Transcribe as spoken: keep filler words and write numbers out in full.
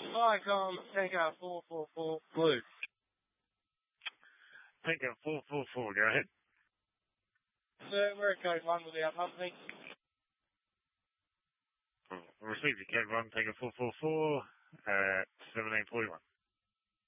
Viacom, Tango four four four, Blue. Tango four four four, go ahead. Sir, we're at code one with our company. Received the code one, Tango four four four, at seventeen forty-one.